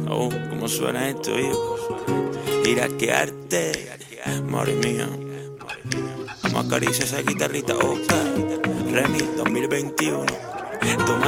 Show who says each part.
Speaker 1: Oh, ¿cómo suena esto, hijo? Iraquearte, madre mía. Vamos a acariciar esa guitarrita, ok. Remy 2021.